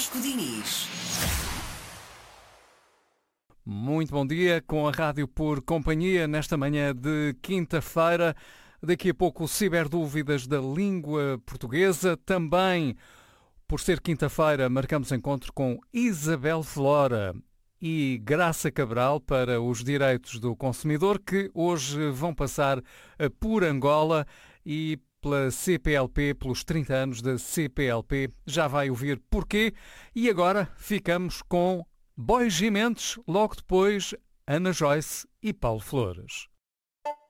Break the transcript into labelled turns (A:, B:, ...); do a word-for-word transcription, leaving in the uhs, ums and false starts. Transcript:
A: Vasco Diniz.
B: Muito bom dia com a Rádio por Companhia nesta manhã de quinta-feira. Daqui a pouco o Ciberdúvidas da Língua Portuguesa. Também, por ser quinta-feira, marcamos encontro com Isabel Flora e Graça Cabral para os direitos do consumidor, que hoje vão passar por Angola e pela C P L P, pelos trinta anos da C P L P. Já vai ouvir porquê. E agora ficamos com Bois Gimentos, logo depois Ana Joyce e Paulo Flores.